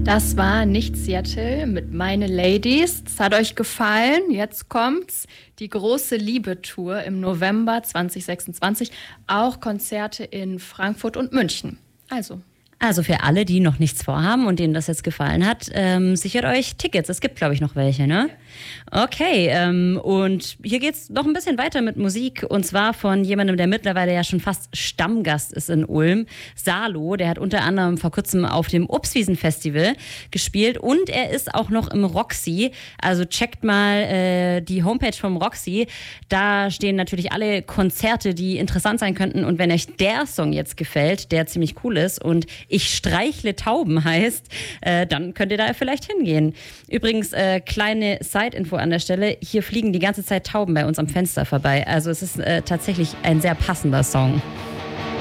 Das war Nicht Seattle mit Meine Ladies. Es hat euch gefallen. Jetzt kommt's. Die große Liebe-Tour im November 2026. Auch Konzerte in Frankfurt und München. Also für alle, die noch nichts vorhaben und denen das jetzt gefallen hat, sichert euch Tickets. Es gibt, glaube ich, noch welche, ne? Okay, und hier geht's noch ein bisschen weiter mit Musik. Und zwar von jemandem, der mittlerweile ja schon fast Stammgast ist in Ulm. Salo, der hat unter anderem vor kurzem auf dem Obstwiesen-Festival gespielt. Und er ist auch noch im Roxy. Also checkt mal die Homepage vom Roxy. Da stehen natürlich alle Konzerte, die interessant sein könnten. Und wenn euch der Song jetzt gefällt, der ziemlich cool ist und Ich streichle Tauben heißt, dann könnt ihr da vielleicht hingehen. Übrigens, kleine Side-Info an der Stelle, hier fliegen die ganze Zeit Tauben bei uns am Fenster vorbei. Also es ist tatsächlich ein sehr passender Song.